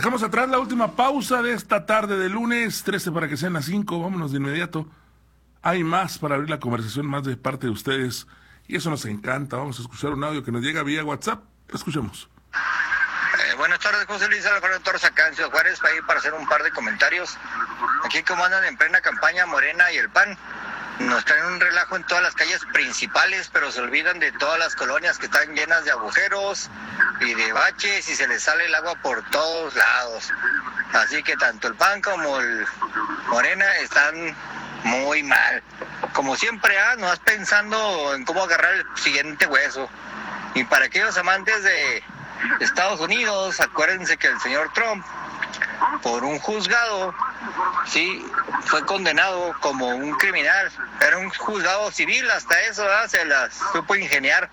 Dejamos atrás la última pausa de esta tarde de lunes, 13 para que sean las 5, vámonos de inmediato. Hay más para abrir la conversación, más de parte de ustedes, y eso nos encanta. Vamos a escuchar un audio que nos llega vía WhatsApp. Escuchemos. Buenas tardes, José Luis Alfredo Torres acá en Ciudad Juárez, para hacer un par de comentarios. Aquí como andan en plena campaña Morena y el PAN, nos traen un relajo en todas las calles principales, pero se olvidan de todas las colonias que están llenas de agujeros y de baches y se les sale el agua por todos lados. Así que tanto el PAN como el Morena están muy mal. Como siempre, no vas pensando en cómo agarrar el siguiente hueso. Y para aquellos amantes de Estados Unidos, acuérdense que el señor Trump, por un juzgado, sí, fue condenado como un criminal. Era un juzgado civil, hasta eso, se las supo ingeniar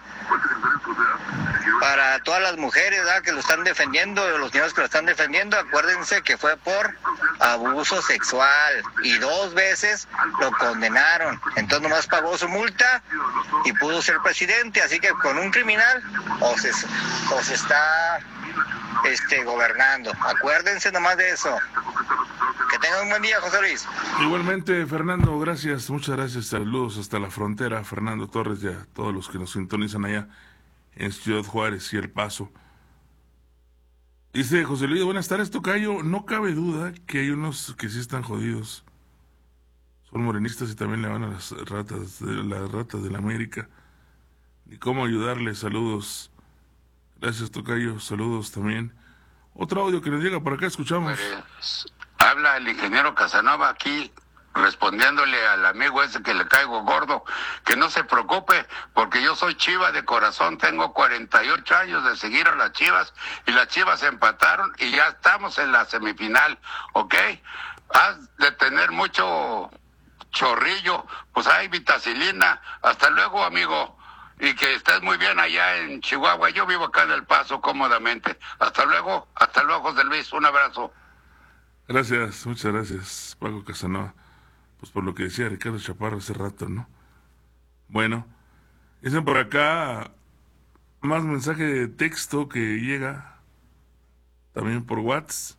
para todas las mujeres que lo están defendiendo, los niños que lo están defendiendo. Acuérdense que fue por abuso sexual y 2 veces lo condenaron. Entonces nomás pagó su multa y pudo ser presidente. Así que con un criminal o se está gobernando. Acuérdense nomás de eso. Que tengan un buen día, José Luis. Igualmente, Fernando, gracias, muchas gracias. Saludos hasta la frontera, Fernando Torres, y a todos los que nos sintonizan allá en Ciudad Juárez y El Paso. Dice José Luis, buenas tardes, tocayo. No cabe duda que hay unos que sí están jodidos. Son morenistas y también le van a las ratas de la América. Ni cómo ayudarles. Saludos. Gracias, tocayo. Saludos también. Otro audio que nos llega por acá, escuchamos. Habla el ingeniero Casanova aquí, respondiéndole al amigo ese que le caigo gordo, que no se preocupe, porque yo soy Chiva de corazón, tengo 48 años de seguir a las Chivas, y las Chivas empataron y ya estamos en la semifinal, ¿ok? Has de tener mucho chorrillo, pues hay vitacilina. Hasta luego, amigo, y que estés muy bien allá en Chihuahua. Yo vivo acá en El Paso cómodamente. Hasta luego, José Luis, un abrazo. Gracias, muchas gracias, Paco Casanova. Pues por lo que decía Ricardo Chaparro hace rato, ¿no? Bueno, dicen por acá más mensaje de texto que llega también por WhatsApp.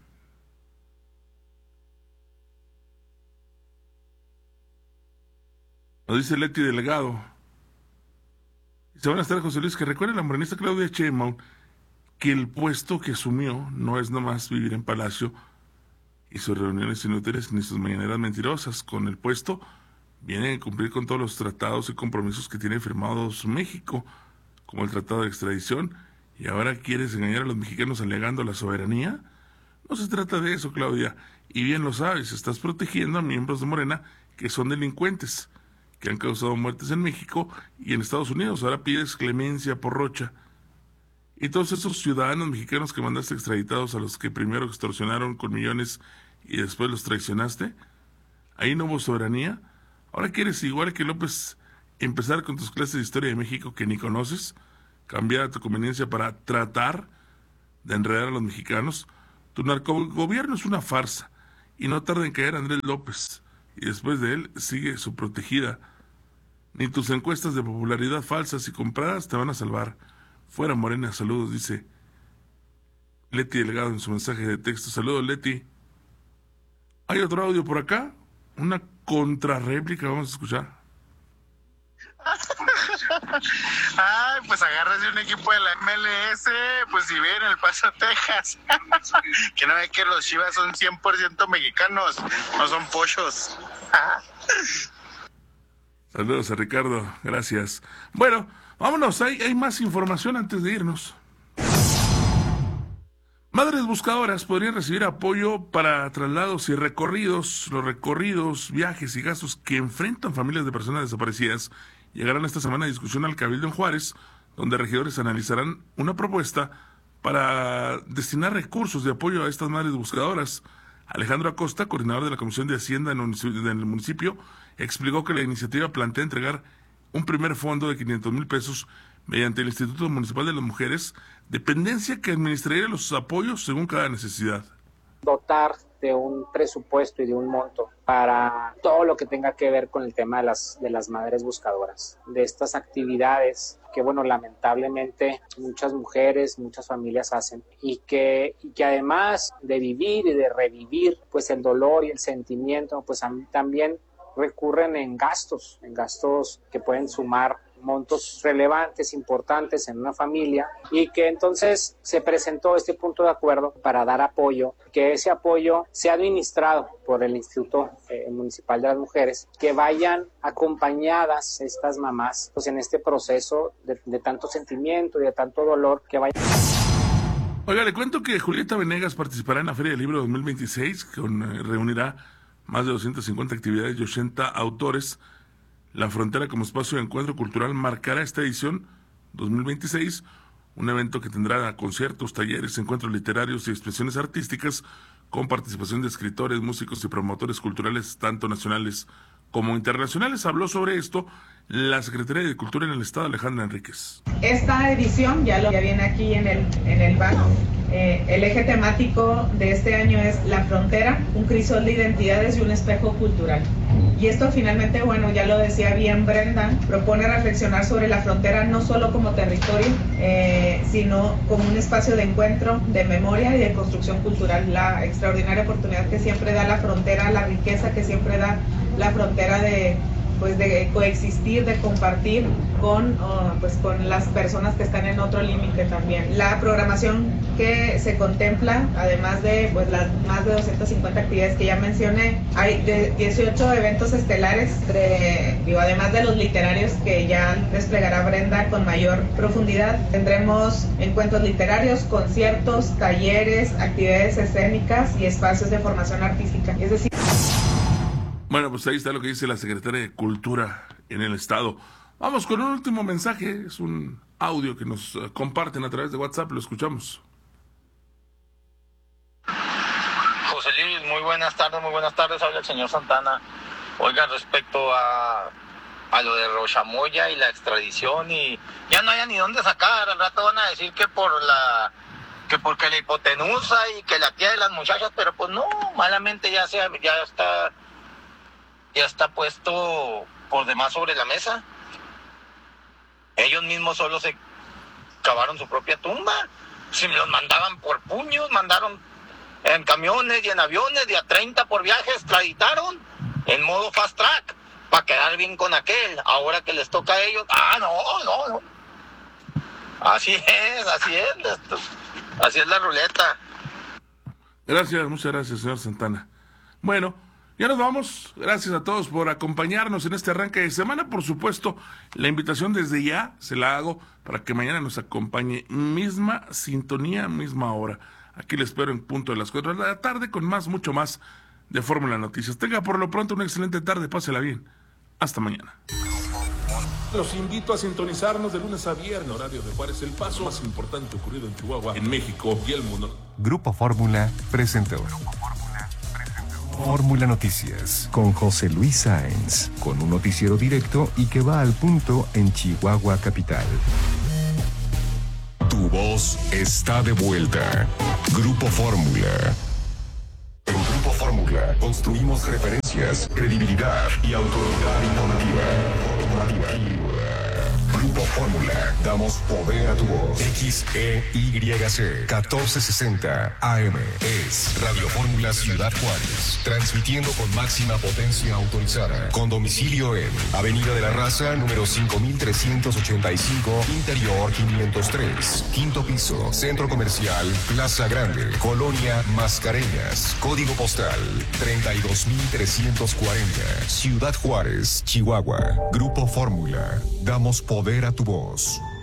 Nos dice Leti Delgado. Dice, buenas tardes, José Luis, que recuerde la morenista Claudia Sheinbaum que el puesto que asumió no es nomás vivir en Palacio y sus reuniones inútiles ni sus mañaneras mentirosas. Con el puesto viene a cumplir con todos los tratados y compromisos que tiene firmados México, como el tratado de extradición, y ahora quieres engañar a los mexicanos alegando la soberanía. No se trata de eso, Claudia, y bien lo sabes. Estás protegiendo a miembros de Morena que son delincuentes, que han causado muertes en México y en Estados Unidos. Ahora pides clemencia por Rocha. Y todos esos ciudadanos mexicanos que mandaste extraditados, a los que primero extorsionaron con millones y después los traicionaste, ahí no hubo soberanía. Ahora quieres, igual que López, empezar con tus clases de historia de México que ni conoces, cambiar a tu conveniencia para tratar de enredar a los mexicanos. Tu narcogobierno es una farsa y no tarda en caer Andrés López, y después de él sigue su protegida. Ni tus encuestas de popularidad falsas y compradas te van a salvar. Fuera Morena, saludos, dice Leti Delgado en su mensaje de texto. Saludos, Leti. Hay otro audio por acá, una contrarréplica, vamos a escuchar. Ay, pues agárrese un equipo de la MLS, pues si ven El Paso, Texas. Que no ve que los Chivas son 100% mexicanos, no son pochos. Saludos a Ricardo, gracias. Bueno, vámonos, hay más información antes de irnos. Madres buscadoras podrían recibir apoyo para traslados y recorridos. Los recorridos, viajes y gastos que enfrentan familias de personas desaparecidas llegarán esta semana a discusión al Cabildo en Juárez, donde regidores analizarán una propuesta para destinar recursos de apoyo a estas madres buscadoras. Alejandro Acosta, coordinador de la Comisión de Hacienda en el municipio, explicó que la iniciativa plantea entregar un primer fondo de 500,000 pesos mediante el Instituto Municipal de las Mujeres, dependencia que administraría los apoyos según cada necesidad. Dotar de un presupuesto y de un monto para todo lo que tenga que ver con el tema de las madres buscadoras, de estas actividades que, bueno, lamentablemente muchas mujeres, muchas familias hacen y que además de vivir y de revivir pues el dolor y el sentimiento, pues también recurren en gastos que pueden sumar montos relevantes, importantes en una familia, y que entonces se presentó este punto de acuerdo para dar apoyo, que ese apoyo sea administrado por el Instituto Municipal de las Mujeres, que vayan acompañadas estas mamás pues en este proceso de tanto sentimiento y de tanto dolor, que vayan. Oiga, le cuento que Julieta Venegas participará en la Feria del Libro 2026, que reunirá más de 250 actividades y 80 autores. La Frontera como espacio de encuentro cultural marcará esta edición 2026, un evento que tendrá conciertos, talleres, encuentros literarios y expresiones artísticas con participación de escritores, músicos y promotores culturales tanto nacionales como internacionales. Habló sobre esto la Secretaría de Cultura en el Estado, Alejandra Enríquez. Esta edición ya viene aquí en el BAC. El eje temático de este año es la frontera, un crisol de identidades y un espejo cultural. Y esto finalmente, bueno, ya lo decía bien Brenda, propone reflexionar sobre la frontera no solo como territorio, sino como un espacio de encuentro, de memoria y de construcción cultural. La extraordinaria oportunidad que siempre da la frontera, la riqueza que siempre da la frontera de coexistir, de compartir con las personas que están en otro límite también. La programación que se contempla, además de las más de 250 actividades que ya mencioné, hay 18 eventos estelares, además de los literarios que ya desplegará Brenda con mayor profundidad. Tendremos encuentros literarios, conciertos, talleres, actividades escénicas y espacios de formación artística. Es decir, bueno, pues ahí está lo que dice la Secretaría de Cultura en el Estado. Vamos con un último mensaje, es un audio que nos comparten a través de WhatsApp, lo escuchamos. José Luis, muy buenas tardes, habla el señor Santana. Oiga, respecto a lo de Rochamoya y la extradición, y ya no haya ni dónde sacar, al rato van a decir que porque la hipotenusa y que la tía de las muchachas, pero pues no, malamente ya está puesto por demás sobre la mesa. Ellos mismos solo se cavaron su propia tumba. Si los mandaban por puños, mandaron en camiones y en aviones de a 30 por viaje, extraditaron en modo fast track para quedar bien con aquel. Ahora que les toca a ellos, no. Así es la ruleta. Gracias, muchas gracias, señor Santana. Bueno, ya nos vamos. Gracias a todos por acompañarnos en este arranque de semana. Por supuesto, la invitación desde ya se la hago para que mañana nos acompañe. Misma sintonía, misma hora. Aquí le espero en punto de las 4 de la tarde con mucho más de Fórmula Noticias. Tenga por lo pronto una excelente tarde. Pásela bien. Hasta mañana. Los invito a sintonizarnos de lunes a viernes, horario de Juárez, el paso más importante ocurrido en Chihuahua, en México y el mundo. Grupo Fórmula presentó Fórmula Noticias con José Luis Sáenz, con un noticiero directo y que va al punto en Chihuahua capital. Tu voz está de vuelta. Grupo Fórmula. En Grupo Fórmula construimos referencias, credibilidad y autoridad informativa. Grupo Fórmula, damos poder a tu voz. XEYC 1460 AM es Radio Fórmula Ciudad Juárez, transmitiendo con máxima potencia autorizada, con domicilio en Avenida de la Raza, número 5385, Interior 503, quinto piso, Centro Comercial Plaza Grande, Colonia Mascareñas, código postal 32340, Ciudad Juárez, Chihuahua. Grupo Fórmula, damos poder a tu voz.